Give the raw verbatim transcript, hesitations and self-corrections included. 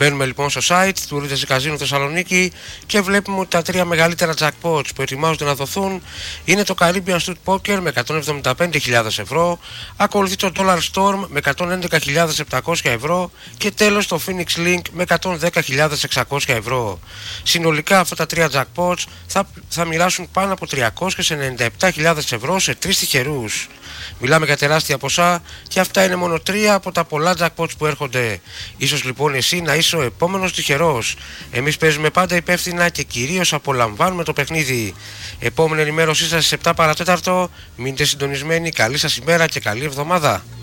Μπαίνουμε λοιπόν στο site του Ρίτζες Καζίνο Θεσσαλονίκη και βλέπουμε ότι τα τρία μεγαλύτερα jackpots που ετοιμάζονται να δοθούν είναι το Caribbean Street Poker με εκατόν εβδομήντα πέντε χιλιάδες ευρώ, ακολουθεί το Dollar Storm με εκατόν έντεκα χιλιάδες επτακόσια ευρώ και τέλος το Phoenix Link με εκατόν δέκα χιλιάδες εξακόσια ευρώ. Συνολικά αυτά τα τρία jackpots θα, θα μοιράσουν πάνω από τριακόσιες ενενήντα επτά χιλιάδες ευρώ σε τρεις τυχερούς. Μιλάμε για τεράστια ποσά και αυτά είναι μόνο τρία από τα πολλά jackpots που έρχονται. Ίσως λοιπόν εσύ να είσαι ο επόμενος τυχερός. Εμείς παίζουμε πάντα υπεύθυνα και κυρίως απολαμβάνουμε το παιχνίδι. Επόμενη ενημέρωσή σας στις επτά παρατέταρτο. Μείνετε συντονισμένοι. Καλή σας ημέρα και καλή εβδομάδα.